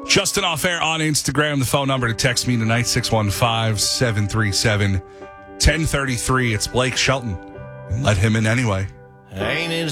Justin Off Air on Instagram. The phone number to text me tonight, 615-737-1033. It's Blake Shelton. Let him in anyway. Ain't it